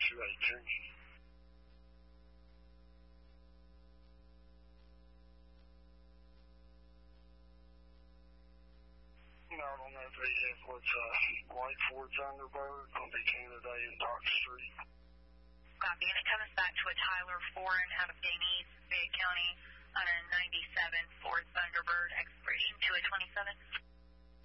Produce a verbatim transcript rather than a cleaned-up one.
two eighteen. Not on that vehicle. It's a white Ford Thunderbird. Going to be Canada and Dock Street. Copy. And it comes back to a Tyler Foreign out of Denise, Fayette County, on a ninety-seven Ford Thunderbird, expiration two eight twenty-seven.